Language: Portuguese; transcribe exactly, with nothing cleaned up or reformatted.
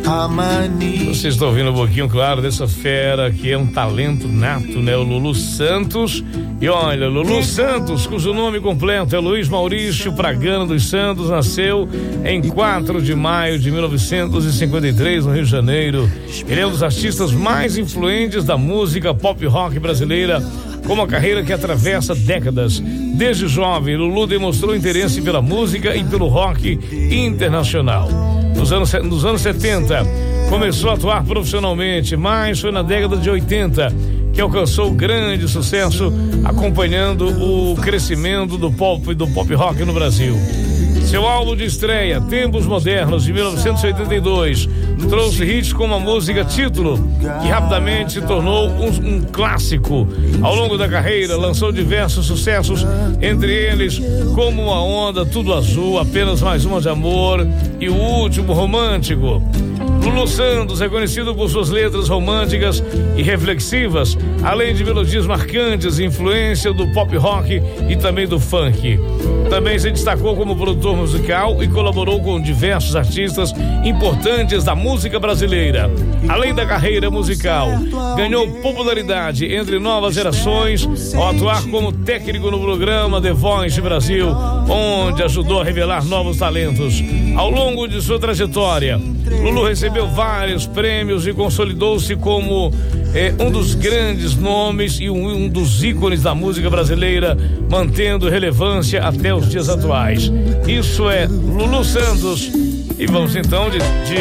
a mania. Vocês estão ouvindo um pouquinho, claro, dessa fera que é um talento nato, né? O Lulu Santos. E olha, Lulu Santos, cujo nome completo é Luiz Maurício Pragano dos Santos, nasceu em quatro de maio de mil novecentos e cinquenta e três, no Rio de Janeiro. Ele é um dos artistas mais influentes da música pop rock brasileira, com uma carreira que atravessa décadas. Desde jovem, Lulu demonstrou interesse pela música e pelo rock internacional. Nos anos, nos anos setenta, começou a atuar profissionalmente, mas foi na década de oitenta que alcançou grande sucesso, acompanhando o crescimento do pop e do pop rock no Brasil. Seu álbum de estreia, Tempos Modernos, de mil novecentos e oitenta e dois, trouxe hits como a música Título, que rapidamente se tornou um, um clássico. Ao longo da carreira, lançou diversos sucessos, entre eles Como uma Onda, Tudo Azul, Apenas Mais Uma de Amor e O Último Romântico. Lulu Santos é conhecido por suas letras românticas e reflexivas, além de melodias marcantes, influência do pop rock e também do funk. Também se destacou como produtor musical e colaborou com diversos artistas importantes da música brasileira. Além da carreira musical, ganhou popularidade entre novas gerações ao atuar como técnico no programa The Voice Brasil, onde ajudou a revelar novos talentos. Ao longo de sua trajetória, Lulu recebeu vários prêmios e consolidou-se como eh, um dos grandes nomes e um, um dos ícones da música brasileira, mantendo relevância até os dias atuais. Isso é Lulu Santos. E vamos então de, de